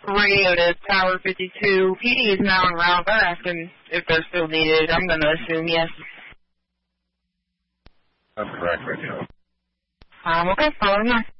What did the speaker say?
radio to Tower 52. PD is now en route. They're asking if they're still needed. I'm going to assume yes. That's correct, radio. Okay, following on.